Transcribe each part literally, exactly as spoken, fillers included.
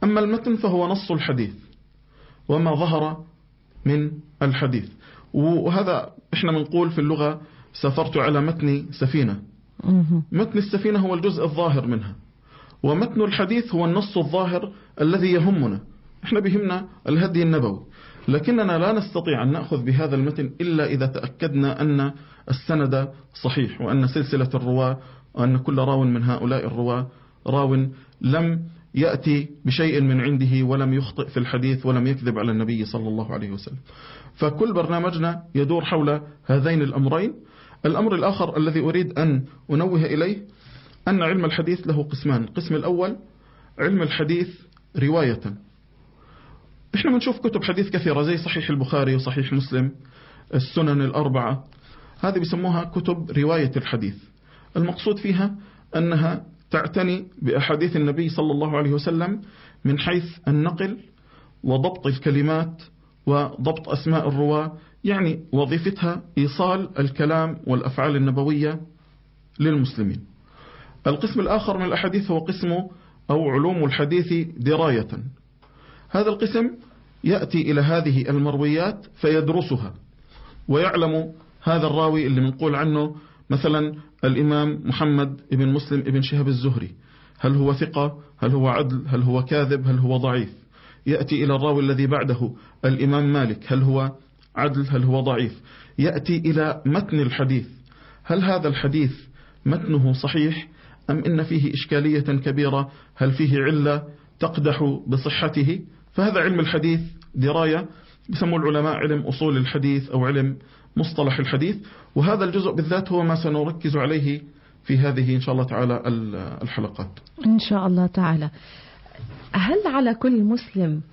أما المتن فهو نص الحديث وما ظهر من الحديث. وهذا إحنا بنقول في اللغة سافرت على متن سفينة. متن السفينة هو الجزء الظاهر منها، ومتن الحديث هو النص الظاهر الذي يهمنا. إحنا بهمنا الهدي النبوي، لكننا لا نستطيع أن نأخذ بهذا المتن إلا إذا تأكدنا أن السند صحيح، وأن سلسلة الرواة، وأن كل راو من هؤلاء الرواة راو لم يأتي بشيء من عنده ولم يخطئ في الحديث ولم يكذب على النبي صلى الله عليه وسلم. فكل برنامجنا يدور حول هذين الأمرين. الأمر الآخر الذي أريد أن أنوه إليه أن علم الحديث له قسمان. القسم الأول علم الحديث رواية. إحنا بنشوف كتب حديث كثيرة زي صحيح البخاري وصحيح مسلم، السنن الأربعة، هذه بيسموها كتب رواية الحديث. المقصود فيها أنها تعتني بأحاديث النبي صلى الله عليه وسلم من حيث النقل وضبط الكلمات وضبط أسماء الرواة، يعني وظيفتها إيصال الكلام والأفعال النبوية للمسلمين. القسم الآخر من الأحاديث هو قسم أو علوم الحديث دراية. هذا القسم يأتي إلى هذه المرويات فيدرسها ويعلم هذا الراوي اللي بنقول عنه مثلا الإمام محمد بن مسلم بن شهاب الزهري، هل هو ثقة، هل هو عدل، هل هو كاذب، هل هو ضعيف. يأتي إلى الراوي الذي بعده الإمام مالك، هل هو عدل، هل هو ضعيف. يأتي إلى متن الحديث، هل هذا الحديث متنه صحيح أم إن فيه إشكالية كبيرة، هل فيه علة تقدح بصحته. فهذا علم الحديث دراية، بيسموه العلماء علم أصول الحديث أو علم مصطلح الحديث. وهذا الجزء بالذات هو ما سنركز عليه في هذه إن شاء الله تعالى الحلقات إن شاء الله تعالى. هل على كل مسلم،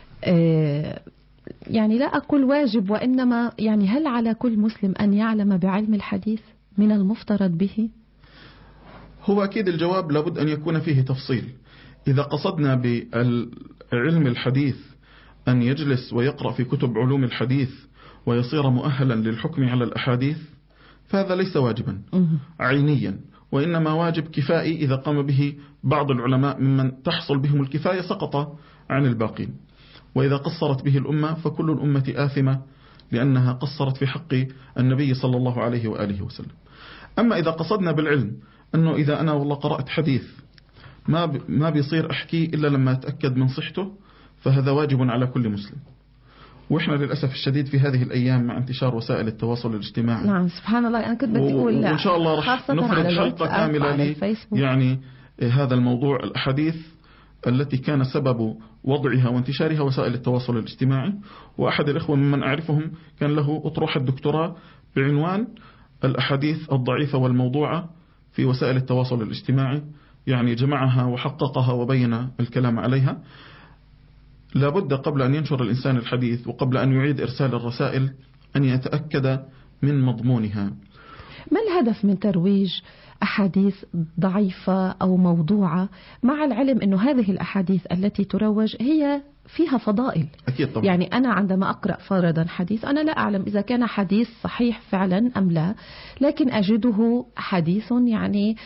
يعني لا أقول واجب وإنما يعني هل على كل مسلم أن يعلم بعلم الحديث من المفترض به؟ هو أكيد الجواب لابد أن يكون فيه تفصيل. إذا قصدنا بعلم الحديث أن يجلس ويقرأ في كتب علوم الحديث ويصير مؤهلا للحكم على الأحاديث، فهذا ليس واجبا عينيا، وإنما واجب كفائي. إذا قام به بعض العلماء ممن تحصل بهم الكفاية سقط عن الباقين، وإذا قصرت به الأمة فكل الأمة آثمة لأنها قصرت في حق النبي صلى الله عليه وآله وسلم. أما إذا قصدنا بالعلم أنه إذا أنا والله قرأت حديث ما ما بيصير أحكي إلا لما أتأكد من صحته، فهذا واجب على كل مسلم. وإحنا للأسف الشديد في هذه الأيام مع انتشار وسائل التواصل الاجتماعي، نعم سبحان الله، أنا كنت بدي أقول لا، وإن شاء الله رح نفرد حلقة كاملة لي يعني هذا الموضوع، الأحاديث التي كان سبب وضعها وانتشارها وسائل التواصل الاجتماعي. وأحد الإخوة ممن أعرفهم كان له أطروحة الدكتوراه بعنوان الأحاديث الضعيفة والموضوعة في وسائل التواصل الاجتماعي، يعني جمعها وحققها وبين الكلام عليها. لابد قبل أن ينشر الإنسان الحديث وقبل أن يعيد إرسال الرسائل أن يتأكد من مضمونها. ما الهدف من ترويج أحاديث ضعيفة أو موضوعة، مع العلم أنه هذه الأحاديث التي تروج هي فيها فضائل؟ أكيد طبعا. يعني أنا عندما أقرأ فرضا حديث أنا لا أعلم إذا كان حديث صحيح فعلا أم لا، لكن أجده حديث يعني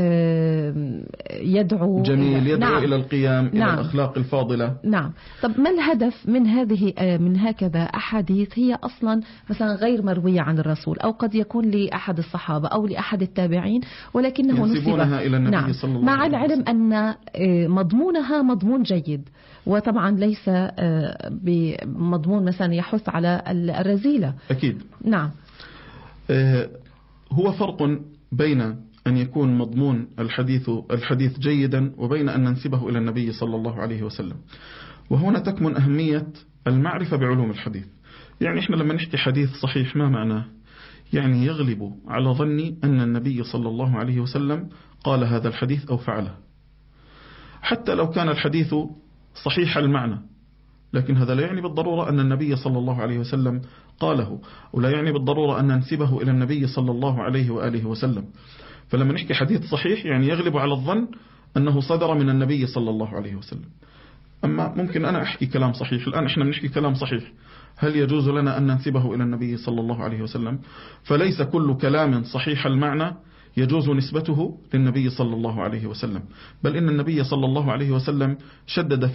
يدعو جميل، يدعو نعم. إلى القيام، نعم. إلى الأخلاق الفاضلة. نعم. طب ما الهدف من هذه من هكذا أحاديث هي أصلا مثلا غير مروية عن الرسول، أو قد يكون لأحد الصحابة أو لأحد التابعين ولكنه ينسبونها إلى النبي نعم. صلى الله مع عليه وسلم، العلم أن مضمونها مضمون جيد، وطبعا ليس بمضمون مثلا يحث على الرذيلة. أكيد. نعم. هو فرق بين أن يكون مضمون الحديث الحديث جيدا وبين أن ننسبه إلى النبي صلى الله عليه وسلم. وهنا تكمن أهمية المعرفة بعلوم الحديث. يعني إحنا لما نحكي حديث صحيح ما معناه؟ يعني يغلب على ظني أن النبي صلى الله عليه وسلم قال هذا الحديث أو فعله، حتى لو كان الحديث صحيح المعنى، لكن هذا لا يعني بالضرورة أن النبي صلى الله عليه وسلم قاله، ولا يعني بالضرورة أن ننسبه إلى النبي صلى الله عليه وآله وسلم. فلما نحكي حديث صحيح يعني يغلب على الظن أنه صدر من النبي صلى الله عليه وسلم. أما ممكن أنا أحكي كلام صحيح، الآن إحنا بنحكي كلام صحيح، هل يجوز لنا أن ننسبه إلى النبي صلى الله عليه وسلم؟ فليس كل كلام صحيح المعنى يجوز نسبته للنبي صلى الله عليه وسلم، بل إن النبي صلى الله عليه وسلم شدد